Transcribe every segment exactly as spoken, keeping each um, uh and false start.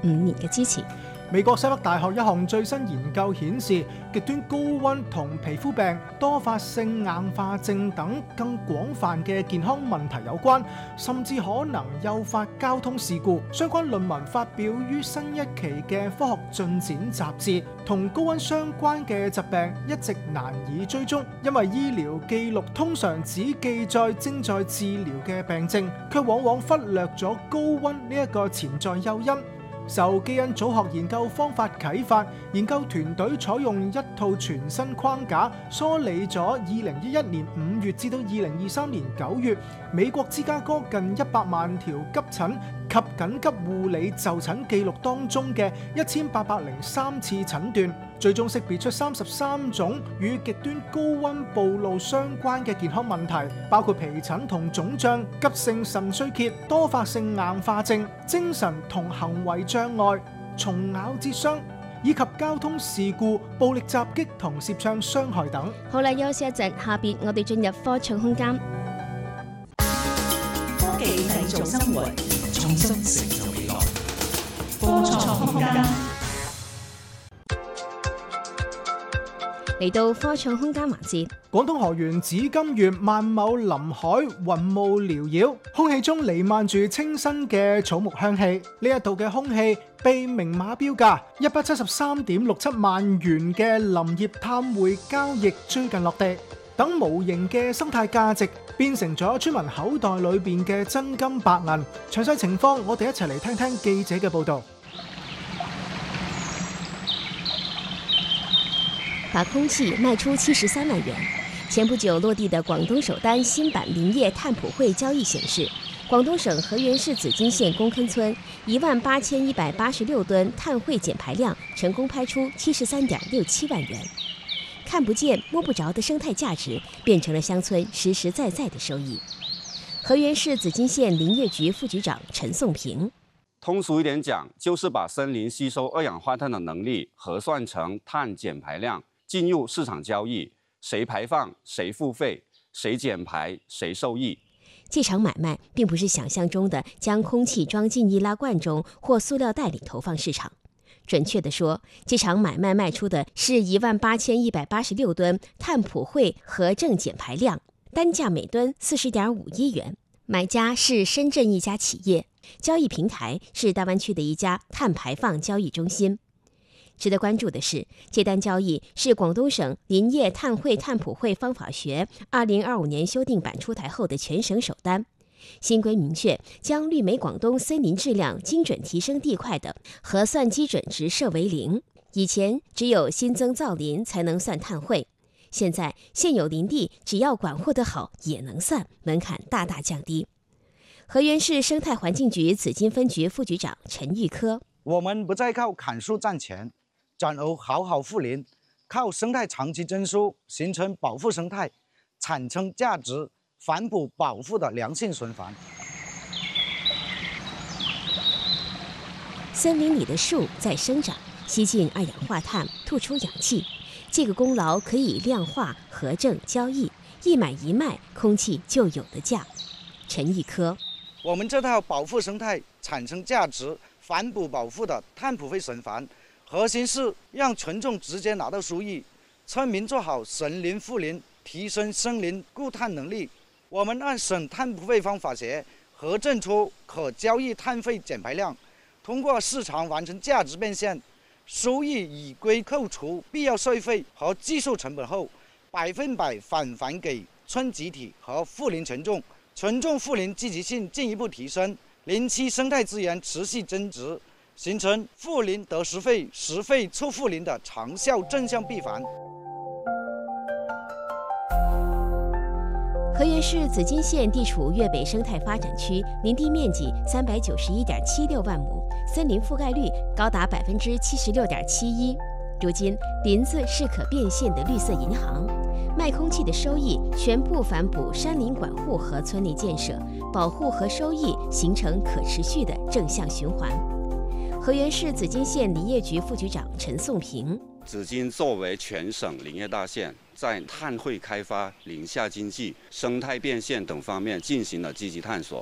五年嘅支持。 美國西北大學一項最新研究顯示，極端高溫同皮膚病、多發性硬化症等更廣泛嘅健康問題有關，甚至可能誘發交通事故。相關論文發表於新一期嘅科學進展雜誌。同高溫相關嘅疾病一直難以追蹤，因為醫療記錄通常只記載正在治療嘅病症，卻往往忽略咗高溫呢一個潛在誘因。受基因組學研究方法啟發，研究團隊採用一套全新框架，梳理咗二零一一年五月至到二零二三年九月美國芝加哥近一百萬條急診及緊急護理就診記錄當中嘅一千八百零三次診斷，最終識別出三十三種與極端高溫暴露相關嘅健康問題，包括皮疹同腫脹、急性腎衰竭、多發性硬化症、精神同行為障礙、蟲咬折傷，以及交通事故、暴力襲擊同攝像傷害等。 好啦，休息一陣，下邊我哋進入科創空間。 科技製造生活，創新成就未來。科創空間。 嚟到科創空間環節， 廣東河源紫金縣萬畝林海雲霧繚繞，空氣中彌漫住清新嘅草木香氣。呢一度嘅空氣被明碼標價一百七十三點六七萬元嘅林業碳匯交易最近落地，等無形嘅生態價值變成咗村民口袋裏邊嘅真金白銀。詳細情況，我哋一齊嚟聽聽記者嘅報道。 把空氣賣出七十三萬元。前不久落地的廣東首單新版林業碳普惠交易顯示，廣東省河源市紫金縣公坑村一萬八千一百八十六噸碳匯減排量成功拍出七十三點六七萬元。看不見摸不着的生態價值，變成了鄉村實實在在的收益。河源市紫金縣林業局副局長陳宋平： 通俗一點講，就是把森林吸收二氧化碳的能力核算成碳減排量，進入市場交易，誰排放誰付費，誰減排誰受益。 這場買賣並不是想象中的將空氣裝進易拉罐中或塑料袋裡投放市場。準確地說，這場買賣賣出的是一萬八千一百八十六噸碳普惠核證減排量，單價每噸四十點五一元。買家是深圳一家企業，交易平台是大灣區的一家碳排放交易中心。值得關注的是，這單交易是廣東省林業碳匯碳普惠方法學二零二五年修訂版出台後的全省首單。新規明確將綠美廣東森林質量精準提升地塊的核算基準值設為零。以前只有新增造林才能算碳匯，現在現有林地只要管獲得好也能算，門檻大大降低。河源市生態環境局紫金分局副局長陳玉科： 我們不再靠砍樹賺錢，轉而好好護林，靠生態長期增收，形成保護生態、產生價值、反哺保護的良性循環。 森林裡的樹在生長，吸進二氧化碳，吐出氧氣。這個功勞可以量化、核證、交易，一買一賣，空氣就有了價。陳玉科： 我們這套保護生態、產生價值、反哺保護的碳普惠循環，核心是讓群眾直接拿到收益，村民做好森林護林，提升森林固碳能力。我們按省碳普惠方法學核證出可交易碳費減排量，通過市場完成價值變現，收益已歸扣除必要稅費和技術成本後，百分百返還給村集體和護林群眾，群眾護林積極性進一步提升，林區生態資源持續增值，形成護林得實費、實費促護林的長效正向閉環。 河源市紫金縣地處粵北生態發展區，林地面積三百九十一點七六萬畝，森林覆蓋率高達百分之七十六點七一。如今，林子是可變現的綠色銀行，賣空氣的收益全部反哺山林管護和村里建設，保護和收益形成可持續的正向循環。河源市紫金縣林業局副局長陳宋平： 紫金作為全省林業大縣，在碳匯開發、林下經濟、生態變現等方面進行了積極探索。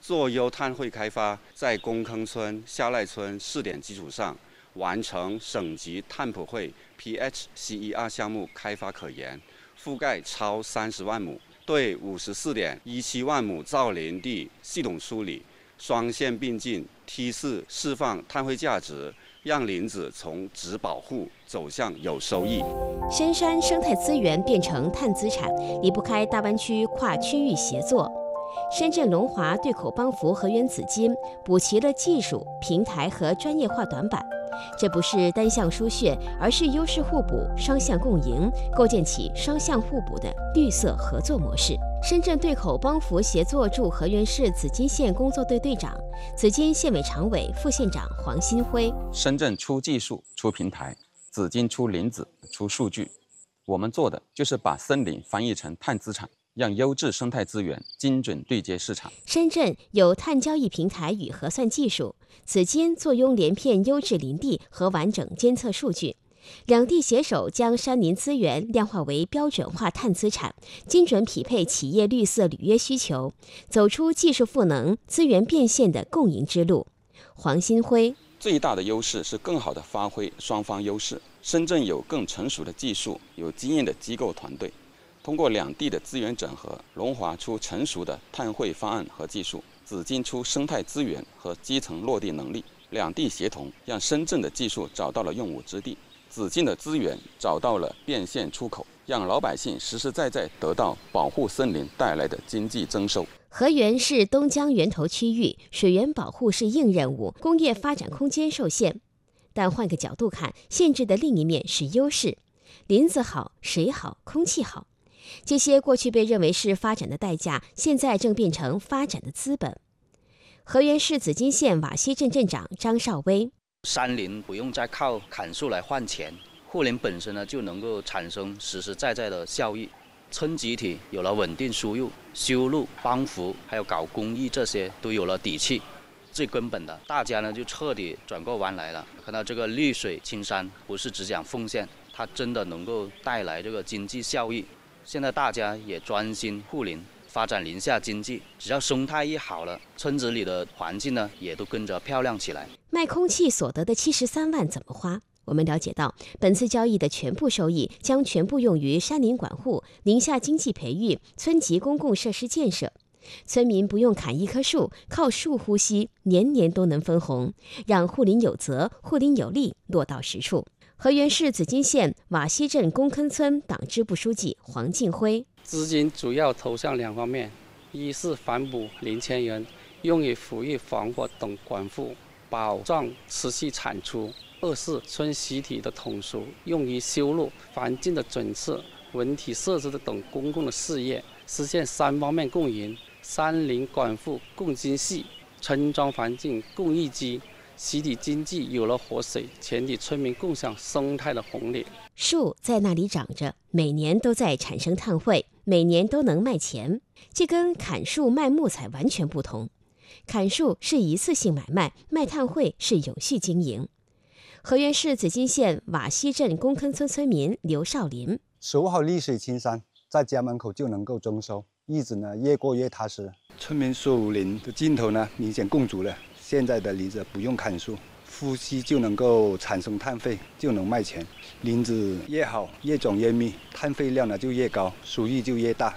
做优碳汇开发，在公坑村、下赖村试点基础上，完成省级碳普惠 P H C E R 项目开发可研，覆盖超三十万亩，对五十四点一七万亩造林地系统梳理，双线并进，梯次释放碳汇价值，让林子从只保护走向有收益。 深山生态资源变成碳资产，离不开大湾区跨区域协作。深圳龙华对口帮扶河源紫金补齐了技术、平台和专业化短板。这不是单向输血，而是优势互补、双向共赢，构建起双向互补的绿色合作模式。深圳对口帮扶协作驻河源市紫金县工作队队长、紫金县委常委、副县长黄新辉。 深圳出技术、出平台，紫金出林子、出数据。我们做的就是把森林翻译成碳资产，让优质生态资源精准对接市场。 深圳有碳交易平台与核算技术，紫金坐拥连片优质林地和完整监测数据，两地携手将山林资源量化为标准化碳资产，精准匹配企业绿色履约需求，走出技术赋能、资源变现的共赢之路。黄新辉： 最大的优势是更好地发挥双方优势。深圳有更成熟的技术，有经验的机构团队。通过两地的资源整合，龙华出成熟的碳汇方案和技术，紫金出生态资源和基层落地能力，两地协同，让深圳的技术找到了用武之地，紫金的资源找到了变现出口，让老百姓实实在在得到保护森林带来的经济增收。 河源是东江源头区域，水源保护是硬任务，工业发展空间受限。但换个角度看，限制的另一面是优势。林子好，水好，空气好。这些过去被认为是发展的代价，现在正变成发展的资本。河源市紫金县瓦西镇镇长张少威： 山林不用再靠砍树来换钱，护林本身呢就能够产生实实在在的效益。村集体有了稳定输入，修路、帮扶，还有搞公益，这些都有了底气。最根本的，大家呢就彻底转过弯来了，看到这个绿水青山不是只讲奉献，它真的能够带来这个经济效益。现在大家也专心护林，发展林下经济，只要生态一好了，村子里的环境呢也都跟着漂亮起来。 卖空气所得的七十三万怎么花？我们了解到，本次交易的全部收益将全部用于山林管护、林下经济培育、村级公共设施建设。村民不用砍一棵树，靠树呼吸，年年都能分红，让护林有责、护林有力落到实处。河源市紫金县瓦西镇公坑村党支部书记黄进辉： 资金主要投向两方面，一是反哺林千人，用于抚育防火等管护，保障持续产出；二是村习体的统筹，用于修路、环境的整治、文体设施等公共的事业，实现三方面共赢。山林管护共精细，村庄环境共益基，习体经济有了活水，全体村民共享生态的红利。 树在那里长着，每年都在产生碳汇，每年都能卖钱。这跟砍树卖木材完全不同。砍树是一次性买卖，卖碳汇是有序经营。河源市紫金县瓦西镇公坑村村民刘少林： 守好绿水青山，在家门口就能够增收，日子呢越过越踏实。村民树林的尽头呢明显共足了，现在的林子不用砍树，呼吸就能够产生碳费，就能卖钱。林子越好，越种越密，碳费量呢就越高，收益就越大。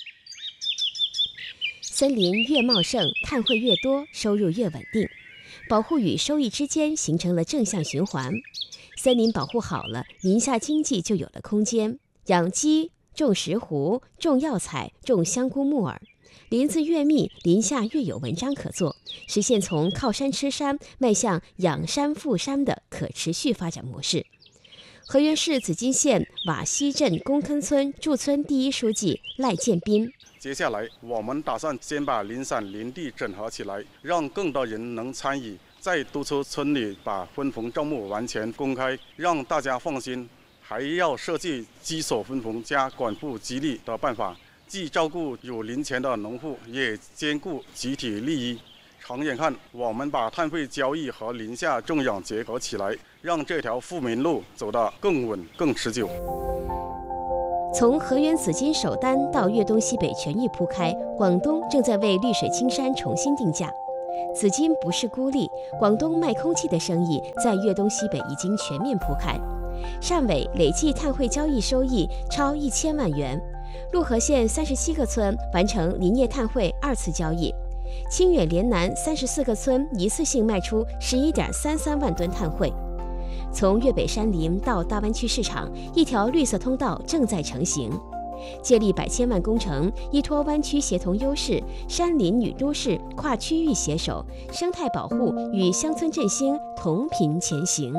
森林越茂盛，碳汇越多，收入越稳定。保护与收益之间形成了正向循环。森林保护好了，林下经济就有了空间。养鸡、种石斛、种药材、种香菇木耳，林子越密，林下越有文章可做，实现从靠山吃山迈向养山富山的可持续发展模式。河源市紫金县瓦西镇公坑村驻村第一书记赖建斌： 接下来，我们打算先把林散林地整合起来，让更多人能参与，再督促村里把分红账目完全公开，让大家放心。还要设计基础分红加管护激励的办法，既照顾有林权的农户，也兼顾集体利益。长远看，我们把碳汇交易和林下种养结合起来，让这条富民路走得更稳、更持久。 從河源紫金首丹到粵東西北全域鋪開，廣東正在為綠水青山重新定價。紫金不是孤立，廣東賣空氣的生意在粵東西北已經全面鋪開。汕尾累計碳匯交易收益超一千萬元，陸河縣三十七個村完成林業碳匯二次交易，清遠連南三十四個村一次性賣出十一點三三萬噸碳匯。從粵北山林到大灣區市場，一條綠色通道正在成型。借力百千萬工程依託灣區協同優勢，山林與都市跨區域攜手，生態保護與鄉村振興同頻前行。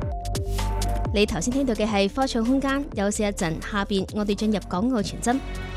你頭先聽到嘅係科創空間，休息一陣，下邊我哋進入港澳傳真。